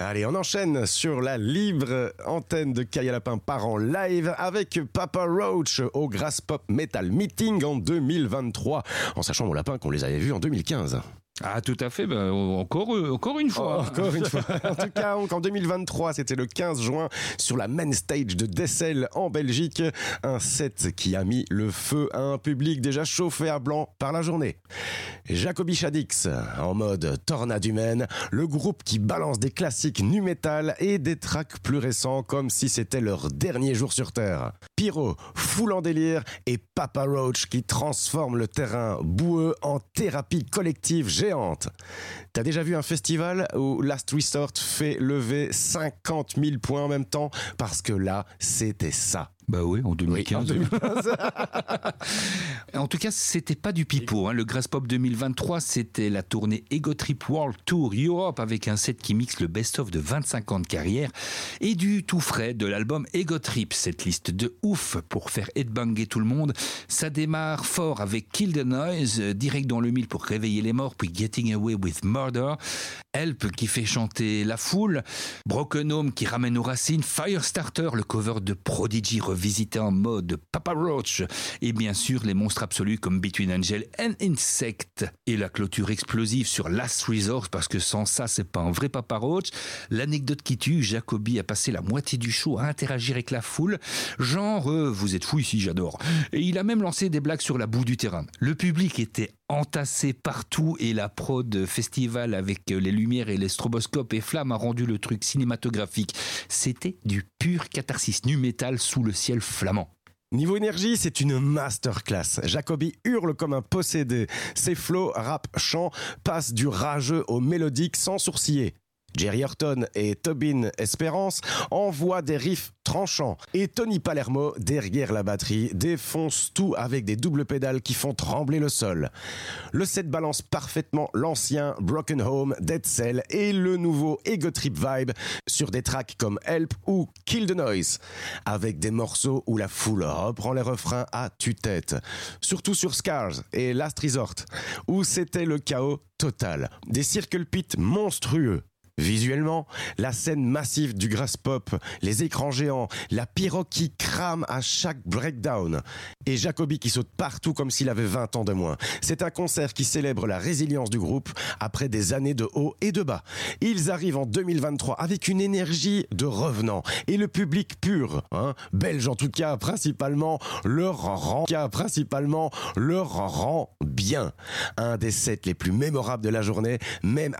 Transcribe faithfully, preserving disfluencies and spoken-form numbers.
Allez, on enchaîne sur la libre antenne de Kaya Lapin part en live avec Papa Roach au Graspop Metal Meeting en deux mille vingt-trois, en sachant mon lapin qu'on les avait vus en deux mille quinze. Ah, tout à fait, ben, encore, euh, encore une fois. Oh, encore une fois. En tout cas, en deux mille vingt-trois, c'était le quinze juin, sur la main stage de Dessel en Belgique. Un set qui a mis le feu à un public déjà chauffé à blanc par la journée. Jacobi Shaddix, en mode tornade humaine, le groupe qui balance des classiques nu metal et des tracks plus récents comme si c'était leur dernier jour sur Terre. Pyro, full en délire, et Papa Roach qui transforme le terrain boueux en thérapie collective géante. T'as déjà vu un festival où Last Resort fait lever cinquante mille points en même temps? Parce que là, c'était ça. Bah oui, en deux mille quinze. Oui, en deux mille quinze. En tout cas, c'était pas du pipeau. Hein. Le Graspop deux mille vingt-trois, c'était la tournée Ego Trip World Tour Europe avec un set qui mixe le best-of de vingt-cinq ans de carrière et du tout frais de l'album Ego Trip. Cette liste de ouf pour faire headbanger tout le monde. Ça démarre fort avec Kill the Noise, direct dans le mille pour réveiller les morts, puis Getting Away with Murder. Help qui fait chanter la foule. Broken Home qui ramène aux racines. Firestarter, le cover de Prodigy revisité en mode Papa Roach. Et bien sûr, les monstres absolus comme Between Angel and Insect. Et la clôture explosive sur Last Resort, parce que sans ça, c'est pas un vrai Papa Roach. L'anecdote qui tue, Jacobi a passé la moitié du show à interagir avec la foule. Genre, euh, vous êtes fous ici, j'adore. Et il a même lancé des blagues sur la boue du terrain. Le public était entassé partout et la prod festival avec les lumières et les stroboscopes et flammes a rendu le truc cinématographique. C'était du pur catharsis nu metal sous le ciel flamand. Niveau énergie, c'est une masterclass. Jacobi hurle comme un possédé. Ses flows, rap, chant passent du rageux au mélodique sans sourciller. Jerry Horton et Tobin Espérance envoient des riffs tranchants. Et Tony Palermo, derrière la batterie, défonce tout avec des doubles pédales qui font trembler le sol. Le set balance parfaitement l'ancien Broken Home, Dead Cell et le nouveau Ego Trip Vibe sur des tracks comme Help ou Kill the Noise, avec des morceaux où la foule reprend les refrains à tue-tête. Surtout sur Scars et Last Resort, où c'était le chaos total. Des circle pits monstrueux. Visuellement, la scène massive du Graspop, les écrans géants, la pyro qui crame à chaque breakdown et Jacobi qui saute partout comme s'il avait vingt ans de moins. C'est un concert qui célèbre la résilience du groupe après des années de haut et de bas. Ils arrivent en deux mille vingt-trois avec une énergie de revenant et le public pur, hein, belge en tout cas, principalement leur rend, principalement leur rend bien. Un des sets les plus mémorables de la journée, même